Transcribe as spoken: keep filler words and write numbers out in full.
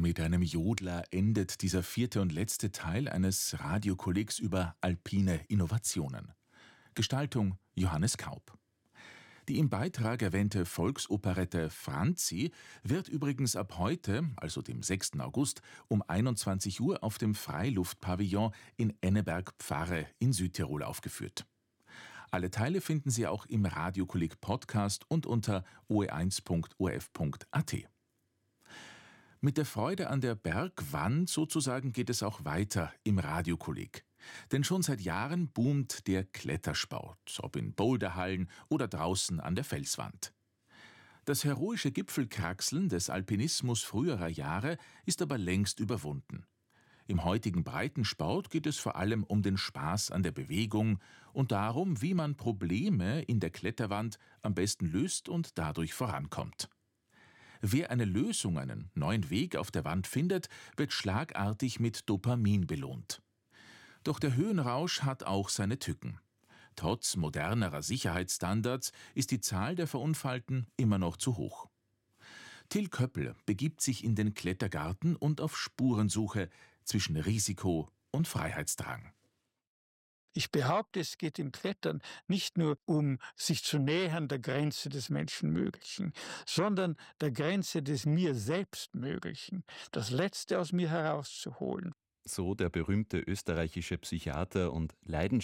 Mit einem Jodler endet dieser vierte und letzte Teil eines Radiokollegs über alpine Innovationen. Gestaltung Johannes Kaup. Die im Beitrag erwähnte Volksoperette Franzi wird übrigens ab heute, also dem sechsten August, um einundzwanzig Uhr auf dem Freiluftpavillon in Enneberg-Pfarre in Südtirol aufgeführt. Alle Teile finden Sie auch im Radiokolleg Podcast und unter o e eins punkt o r f punkt a t. Mit der Freude an der Bergwand sozusagen geht es auch weiter im Radiokolleg. Denn schon seit Jahren boomt der Klettersport, ob in Boulderhallen oder draußen an der Felswand. Das heroische Gipfelkraxeln des Alpinismus früherer Jahre ist aber längst überwunden. Im heutigen Breitensport geht es vor allem um den Spaß an der Bewegung und darum, wie man Probleme in der Kletterwand am besten löst und dadurch vorankommt. Wer eine Lösung, einen neuen Weg auf der Wand findet, wird schlagartig mit Dopamin belohnt. Doch der Höhenrausch hat auch seine Tücken. Trotz modernerer Sicherheitsstandards ist die Zahl der Verunfallten immer noch zu hoch. Till Köppel begibt sich in den Klettergarten und auf Spurensuche zwischen Risiko und Freiheitsdrang. Ich behaupte, es geht im Klettern nicht nur um sich zu nähern der Grenze des Menschenmöglichen, sondern der Grenze des mir selbst Möglichen, das Letzte aus mir herauszuholen. So der berühmte österreichische Psychiater und leidenschaftliche